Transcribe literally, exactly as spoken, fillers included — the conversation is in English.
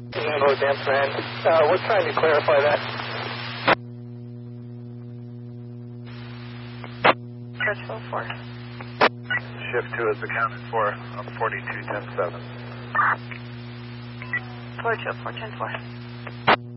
Hello, Dance Man. Uh, we're trying to clarify that. Churchill four. Shift two is accounted for on forty-two ten seven. Churchill four ten four.